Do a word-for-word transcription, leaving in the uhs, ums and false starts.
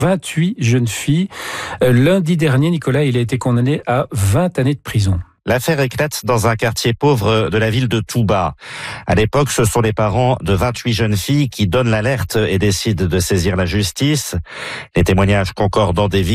vingt-huit jeunes filles. Euh, lundi dernier, Nicolas, il a été condamné à vingt années de prison. L'affaire éclate dans un quartier pauvre de la ville de Touba. À l'époque, ce sont les parents de vingt-huit jeunes filles qui donnent l'alerte et décident de saisir la justice. Les témoignages concordants des victimes